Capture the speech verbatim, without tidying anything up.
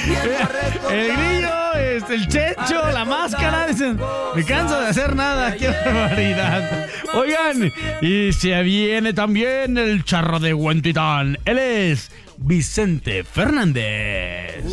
El grillo, este, el Checho, la máscara. Dicen, me canso de hacer nada. ¡Qué barbaridad! Oigan, y se viene también el charro de Huentitán. Él es Vicente Fernández.